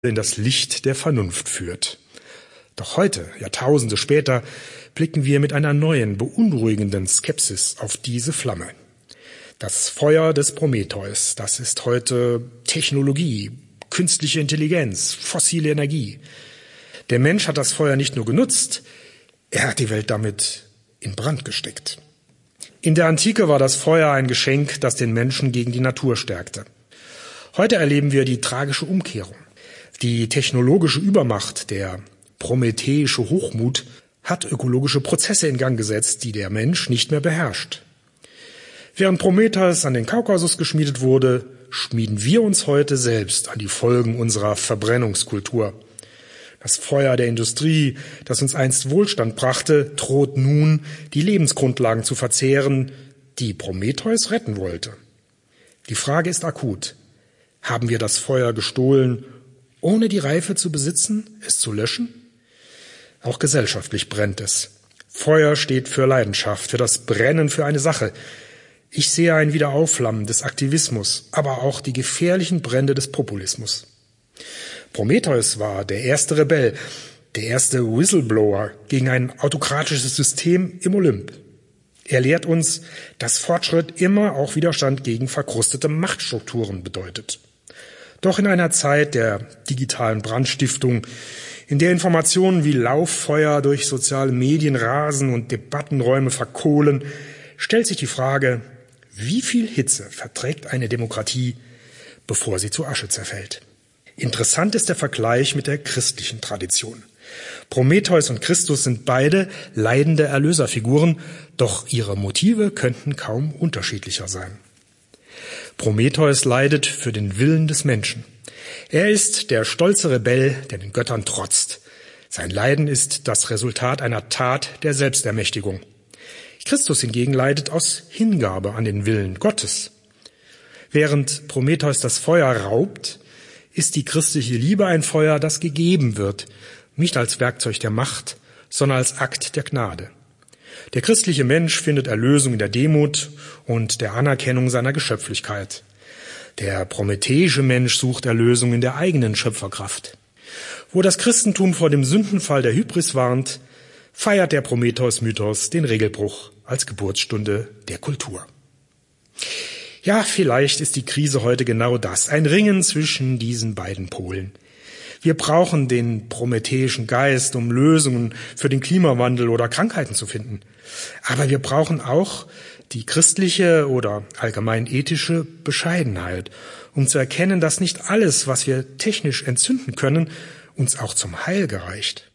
in das Licht der Vernunft führt. Doch heute, Jahrtausende später, blicken wir mit einer neuen, beunruhigenden Skepsis auf diese Flamme. Das Feuer des Prometheus, das ist heute Technologie, künstliche Intelligenz, fossile Energie. Der Mensch hat das Feuer nicht nur genutzt, er hat die Welt damit in Brand gesteckt. In der Antike war das Feuer ein Geschenk, das den Menschen gegen die Natur stärkte. Heute erleben wir die tragische Umkehrung. Die technologische Übermacht, der prometheische Hochmut, hat ökologische Prozesse in Gang gesetzt, die der Mensch nicht mehr beherrscht. Während Prometheus an den Kaukasus geschmiedet wurde, schmieden wir uns heute selbst an die Folgen unserer Verbrennungskultur. Das Feuer der Industrie, das uns einst Wohlstand brachte, droht nun, die Lebensgrundlagen zu verzehren, die Prometheus retten wollte. Die Frage ist akut. Haben wir das Feuer gestohlen, ohne die Reife zu besitzen, es zu löschen? Auch gesellschaftlich brennt es. Feuer steht für Leidenschaft, für das Brennen für eine Sache. Ich sehe ein Wiederaufflammen des Aktivismus, aber auch die gefährlichen Brände des Populismus. Prometheus war der erste Rebell, der erste Whistleblower gegen ein autokratisches System im Olymp. Er lehrt uns, dass Fortschritt immer auch Widerstand gegen verkrustete Machtstrukturen bedeutet. Doch in einer Zeit der digitalen Brandstiftung, in der Informationen wie Lauffeuer durch soziale Medien rasen und Debattenräume verkohlen, stellt sich die Frage, wie viel Hitze verträgt eine Demokratie, bevor sie zu Asche zerfällt? Interessant ist der Vergleich mit der christlichen Tradition. Prometheus und Christus sind beide leidende Erlöserfiguren, doch ihre Motive könnten kaum unterschiedlicher sein. Prometheus leidet für den Willen des Menschen. Er ist der stolze Rebell, der den Göttern trotzt. Sein Leiden ist das Resultat einer Tat der Selbstermächtigung. Christus hingegen leidet aus Hingabe an den Willen Gottes. Während Prometheus das Feuer raubt, ist die christliche Liebe ein Feuer, das gegeben wird, nicht als Werkzeug der Macht, sondern als Akt der Gnade. Der christliche Mensch findet Erlösung in der Demut und der Anerkennung seiner Geschöpflichkeit. Der prometheische Mensch sucht Erlösung in der eigenen Schöpferkraft. Wo das Christentum vor dem Sündenfall der Hybris warnt, feiert der Prometheus-Mythos den Regelbruch als Geburtsstunde der Kultur. Ja, vielleicht ist die Krise heute genau das, ein Ringen zwischen diesen beiden Polen. Wir brauchen den prometheischen Geist, um Lösungen für den Klimawandel oder Krankheiten zu finden. Aber wir brauchen auch die christliche oder allgemein ethische Bescheidenheit, um zu erkennen, dass nicht alles, was wir technisch entzünden können, uns auch zum Heil gereicht.